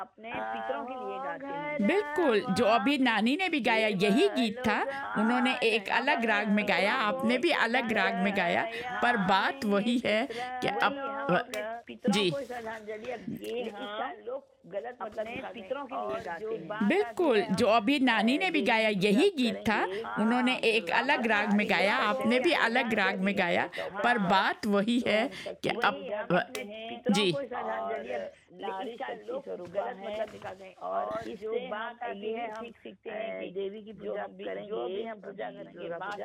अपने पितरों के लिए गाते हैं। बिल्कुल, जो अभी नानी ने भी गाया यही गीत था। उन्होंने एक अलग राग में गाया, आपने भी अलग राग में गाया, पर बात वही है कि अब पितरों जी, को श्रद्धांजलि अब ये लोग गलत मतलब अपने पितरों के लिए गाते हैं। बिल्कुल, जो अभी नानी ने भी गाया यही गीत था। उन्होंने एक अलग राग में गाया, आपने भी अलग राग में गाया, पर बात वही है कि अब जी, को श्रद्धांजलि लोग गलत मतलब निकालते हैं। और इससे बात ये है हम सीखते हैं कि देवी की पूजा करेंगे, जो भी हम पूजा करेंगे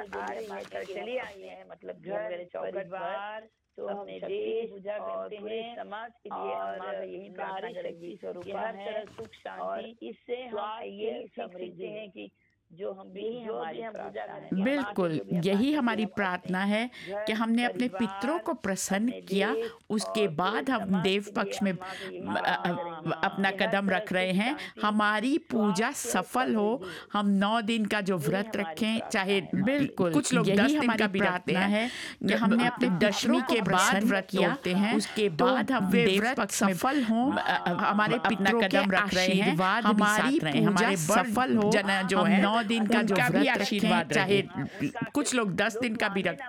चली आई है, मतलब घर परिवार तो अपने देश पूजा करते हैं, समाज के लिए हमारा यही प्रार्थना करेंगे कि हर तरह सुख शांति, इससे हम ये सीख सकते हैं कि जो हम पूजा करेंगे बिल्कुल, यही हमारी प्रार्थना है कि हमने अपने पितरों को प्रसन्न किया, उसके बाद हम देव पक्ष में अपना कदम रख रहे हैं। हमारी पूजा सफल हो, हम 9 दिन का जो व्रत रखें, चाहे बिल्कुल कुछ लोग 10 दिन का भी रखते हैं, कि हमने अपने दशमी के बाद व्रत किया हैं, उसके बाद हम देव पक्ष सफल हों, हमारे पितरों कदम रख रहे हैं, हमारी पूजा सफल हो, जो है 9 दिन का जो व्रत आशीर्वाद, चाहे कुछ लोग 10 दिन का भी रखते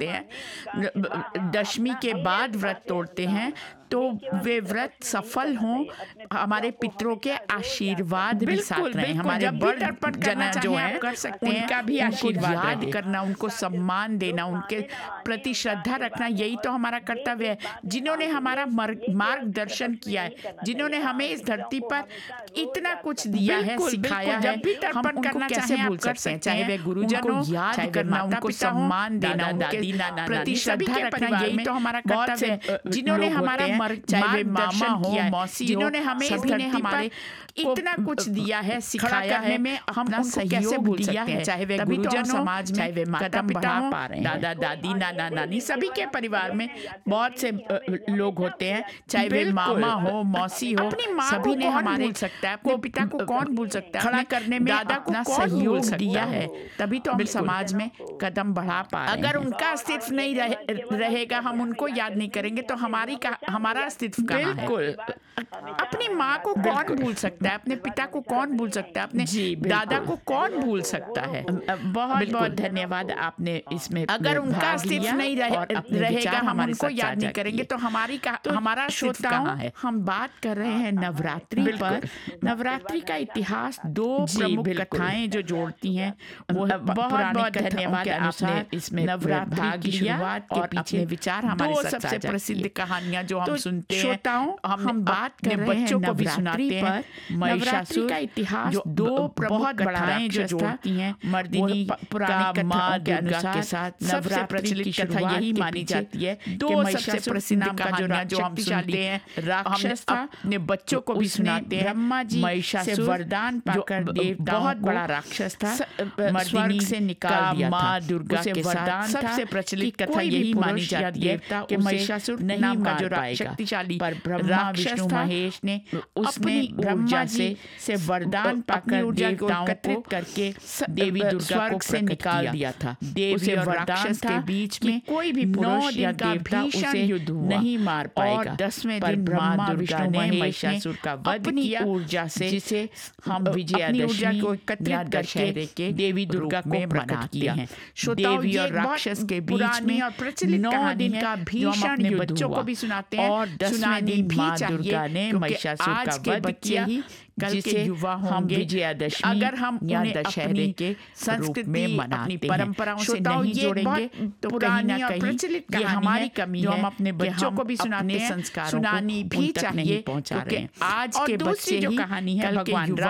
हैं, दशमी के बाद व्रत तोड़ते हैं, तो वे व्रत सफल हों, हमारे पितरों के आशीर्वाद भी साथ रहें। हमारे बड़ जना जो है कर सकते हैं, उनका भी आशीर्वाद याद करना, उनको सम्मान देना, उनके प्रति श्रद्धा रखना, यही तो हमारा कर्तव्य है। जिन्होंने हमारा मार्गदर्शन किया है, जिन्होंने हमें इस धरती पर इतना कुछ दिया है, सिखाया है, हम उनको कैसे भूल सकते हैं? चाहे वे गुरुजन हो, याद करना, उनको सम्मान देना, उनके प्रति श्रद्धा रखना, यही तो हमारा कर्तव्य है। जिन्होंने हमारा चाहे मामा हो, मौसी हो, जिन्होंने हमें इस धरती पर इतना कुछ दिया है, सिखाया है, हम उनको कैसे भूल सकते हैं? चाहे वे गुरुजन समाज में, चाहे वे माता पिता हो, दादा दादी, नाना नानी, सभी के परिवार में बहुत से लोग होते हैं, चाहे वे मामा हो, मौसी हो, सभी ने हमारे सकता है, अपने पिता को कौन भूल सकता है? खड़ा करने में दादा को सहयोग दिया है, तभी तो हम समाज में कदम बढ़ा पा रहे हैं। अगर उनका अस्तित्व नहीं रहेगा, हम उनको याद नहीं करेंगे, तो हमारा अस्तित्व कहाँ है? अपनी माँ को कौन भूल सकता है? अपने पिता को कौन भूल सकता है? अपने दादा को कौन भूल सकता है? बहुत बहुत धन्यवाद आपने इसमें। अगर उनका अस्तित्व नहीं रहेगा, हम उनको याद नहीं करेंगे, तो हमारा अस्तित्व कहाँ है? हम बात कर रहे हैं नवरात्रि पर। नवरात्रि का इतिहास 2 प्रमुख कथाएं जो जोड़ती हैं, वो बहुत बहुत धन्यवाद आपने इसमें नवरात्रि की शुरुआत के पीछे विचार हमारे सबसे प्रसिद्ध कहानियां जो हम सुनते हैं, हम बात कर रहे हैं बच्चों को भी सुनाते हैं। महिषासुर का इतिहास 2 बहुत कथाएं जो जोड़ती हैं, मर्दिनी पुरानी कथाओं के अनुसार के साथ सबसे प्रचलित कथा यही मानी जाती है। 2 सबसे प्रसिद्ध कहानियां जो हम सुनते हैं, राक्षस था, अपने बच्चों को भी सुनाते हैं। ब्रह्मा जी महिषासुर वरदान पाकर देवताओं बहुत बड़ा राक्षस था, मर्दिनी से निकाल दिया था। माँ दुर्गा के वरदान सबसे प्रचलित कथा यही मानी जाती है कि महिषासुर नाम का जो शक्तिशाली पर ब्रह्मा विष्णु महेश ने उसने ब्रह्मा जी से वरदान पाकर देवताओं को एकत्रित करके देवी दुर्गा को से निकाल दिया था। देवी और राक्षस के बीच में कोई भी पुरुष या देवता उसे युद्ध नहीं मार पाएगा। 10वें दिन ब्रह्मा विष्णु महेश ने का वध किया ऊर्जा से, जिसे हम विजयादशमी को एकत्रित करके देवी दुर्गा को प्रकट किया है। देवी और राक्षस के बीच में और प्रचलित 9 दिन का भीषण युद्ध बच्चों को भी सुनाते हैं, और 10वें दिन भी दुर्गा ने महिषासुर का वध किया, जिसे युवा हम विजयादशमी अगर हम उन्हें दशहरे के संस्कृति में अपनी परंपराओं से नहीं जोड़ेंगे, तो पुरानी और प्रचलित ये हमारी कमी है। हम अपने बच्चों को भी सुनाते हैं, सुनानी भी चाहिए, क्योंकि आज के बच्चे जो कहानी है भगवान